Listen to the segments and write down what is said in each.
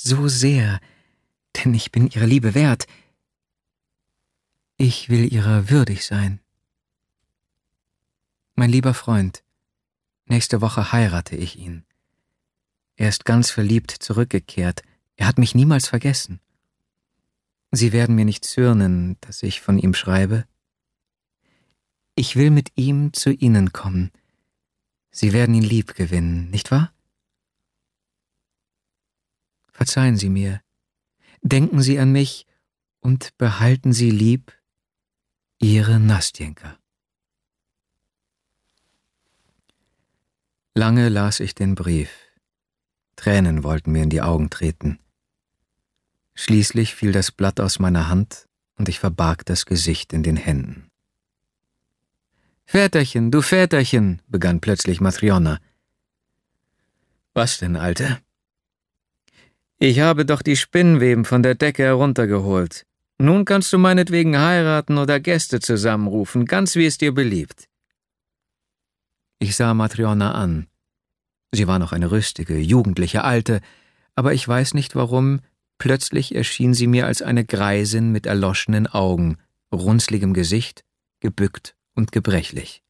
so sehr, denn ich bin ihrer Liebe wert. Ich will ihrer würdig sein. Mein lieber Freund, nächste Woche heirate ich ihn. Er ist ganz verliebt zurückgekehrt. Er hat mich niemals vergessen. Sie werden mir nicht zürnen, dass ich von ihm schreibe. Ich will mit ihm zu Ihnen kommen. Sie werden ihn lieb gewinnen, nicht wahr? Verzeihen Sie mir. Denken Sie an mich und behalten Sie lieb Ihre Nastjenka. Lange las ich den Brief. Tränen wollten mir in die Augen treten. Schließlich fiel das Blatt aus meiner Hand und ich verbarg das Gesicht in den Händen. »Väterchen, du Väterchen«, begann plötzlich Matryona. »Was denn, Alte?« »Ich habe doch die Spinnweben von der Decke heruntergeholt. Nun kannst du meinetwegen heiraten oder Gäste zusammenrufen, ganz wie es dir beliebt.« Ich sah Matryona an. Sie war noch eine rüstige, jugendliche Alte, aber ich weiß nicht warum, plötzlich erschien sie mir als eine Greisin mit erloschenen Augen, runzligem Gesicht, gebückt und gebrechlich.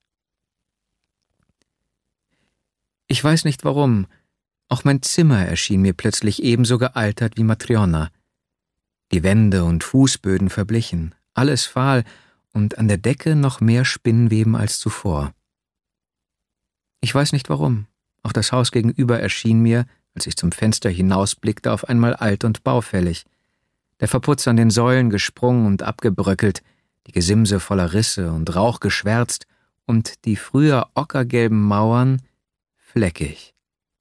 Ich weiß nicht warum, auch mein Zimmer erschien mir plötzlich ebenso gealtert wie Matryona. Die Wände und Fußböden verblichen, alles fahl und an der Decke noch mehr Spinnweben als zuvor. Ich weiß nicht warum, auch das Haus gegenüber erschien mir, als ich zum Fenster hinausblickte, auf einmal alt und baufällig. Der Verputz an den Säulen gesprungen und abgebröckelt, die Gesimse voller Risse und Rauch geschwärzt und die früher ockergelben Mauern fleckig.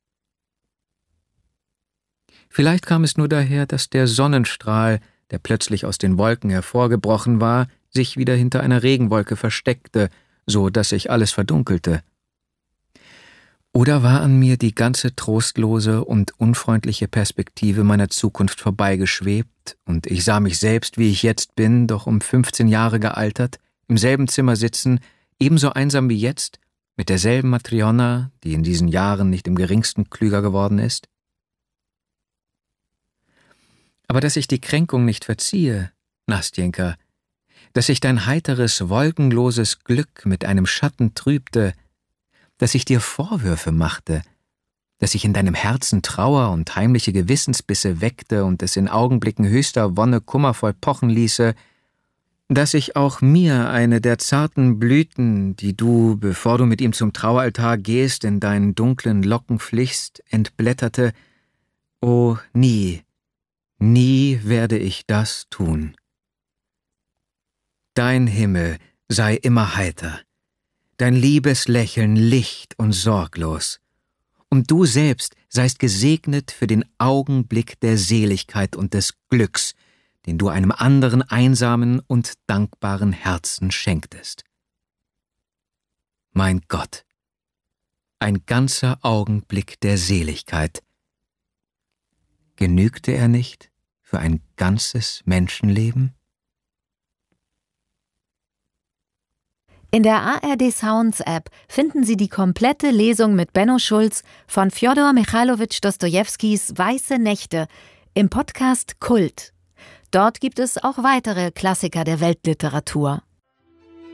Vielleicht kam es nur daher, dass der Sonnenstrahl, der plötzlich aus den Wolken hervorgebrochen war, sich wieder hinter einer Regenwolke versteckte, so dass sich alles verdunkelte. Oder war an mir die ganze trostlose und unfreundliche Perspektive meiner Zukunft vorbeigeschwebt und ich sah mich selbst, wie ich jetzt bin, doch um 15 Jahre gealtert, im selben Zimmer sitzen, ebenso einsam wie jetzt, mit derselben Matryona, die in diesen Jahren nicht im geringsten klüger geworden ist? Aber dass ich die Kränkung nicht verziehe, Nastjenka, dass ich dein heiteres, wolkenloses Glück mit einem Schatten trübte, dass ich dir Vorwürfe machte, dass ich in deinem Herzen Trauer und heimliche Gewissensbisse weckte und es in Augenblicken höchster Wonne kummervoll pochen ließe, dass ich auch mir eine der zarten Blüten, die du, bevor du mit ihm zum Traualtar gehst, in deinen dunklen Locken flichst, entblätterte, oh, nie, nie werde ich das tun. Dein Himmel sei immer heiter, dein liebes Lächeln licht und sorglos, und du selbst seist gesegnet für den Augenblick der Seligkeit und des Glücks, den du einem anderen einsamen und dankbaren Herzen schenktest. Mein Gott, ein ganzer Augenblick der Seligkeit. Genügte er nicht für ein ganzes Menschenleben? In der ARD Sounds App finden Sie die komplette Lesung mit Benno Schulz von Fjodor Michailowitsch Dostojewskis Weiße Nächte im Podcast Kult. Dort gibt es auch weitere Klassiker der Weltliteratur.